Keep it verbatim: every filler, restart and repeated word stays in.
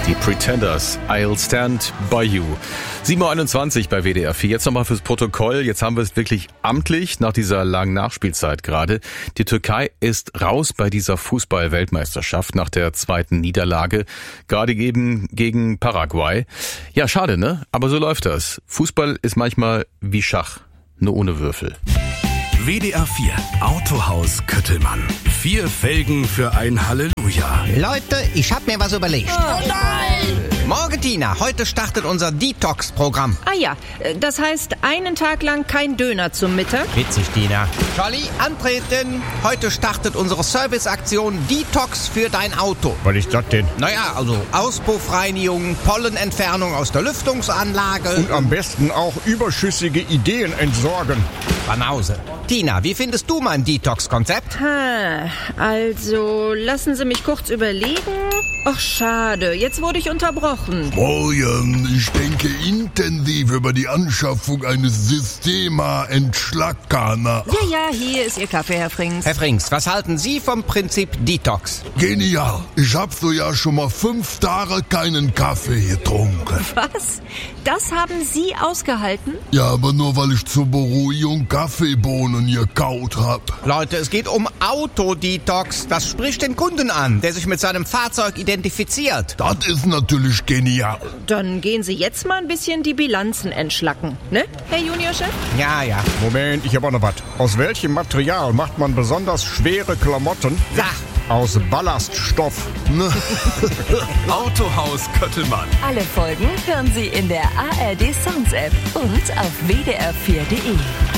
Die Pretenders, I'll Stand By You. sieben Uhr einundzwanzig bei W D R vier. Jetzt nochmal fürs Protokoll. Jetzt haben wir es wirklich amtlich nach dieser langen Nachspielzeit gerade. Die Türkei ist raus bei dieser Fußball-Weltmeisterschaft nach der zweiten Niederlage. Gerade eben gegen Paraguay. Ja, schade, ne? Aber so läuft das. Fußball ist manchmal wie Schach, nur ohne Würfel. W D R vier Autohaus Köttelmann. Vier Felgen für ein Halleluja. Leute, ich hab mir was überlegt. Oh nein! Morgen, Tina, heute startet unser Detox-Programm. Ah ja, das heißt einen Tag lang kein Döner zum Mittag? Witzig, Tina. Charlie, antreten. Heute startet unsere Serviceaktion Detox für dein Auto. Was ist das denn? Naja, also Auspuffreinigung, Pollenentfernung aus der Lüftungsanlage. Und am besten auch überschüssige Ideen entsorgen. Banause. Tina, wie findest du mein Detox-Konzept? Ha, also lassen Sie mich kurz überlegen. Ach, schade, jetzt wurde ich unterbrochen. Morgen, ich denke intensiv über die Anschaffung eines Systema-Entschlackkanner. Ja, ja, hier ist Ihr Kaffee, Herr Frings. Herr Frings, was halten Sie vom Prinzip Detox? Genial. Ich hab so ja schon mal fünf Tage keinen Kaffee getrunken. Was? Das haben Sie ausgehalten? Ja, aber nur weil ich zur Beruhigung Kaffeebohnen gekaut hab. Leute, es geht um Autodetox. Das spricht den Kunden an, der sich mit seinem Fahrzeug identifiziert. Das ist natürlich genial. Dann gehen Sie jetzt mal ein bisschen die Bilanzen entschlacken, ne, Herr Juniorchef? Ja, ja. Moment, ich habe auch noch was. Aus welchem Material macht man besonders schwere Klamotten? Sag. Aus Ballaststoff. Autohaus Köttelmann. Alle Folgen hören Sie in der A R D Sounds App und auf w d r vier punkt d e.